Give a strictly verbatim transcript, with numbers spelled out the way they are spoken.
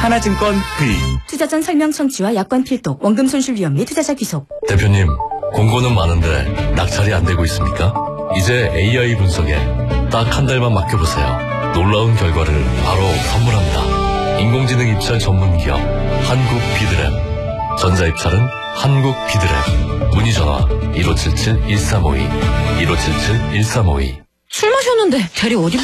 하나증권 V. 투자 전 설명 청취와 약관 필독, 원금 손실 위험 및 투자자 귀속. 대표님, 공고는 많은데 낙찰이 안 되고 있습니까? 이제 에이아이 분석에 딱 한 달만 맡겨보세요. 놀라운 결과를 바로 선물합니다. 인공지능 입찰 전문 기업 한국 비드랩. 전자 입찰은 한국 비드랩. 문의 전화 일오칠칠 일삼오이 일오칠칠 일삼오이. 술 마셨는데 대리 어디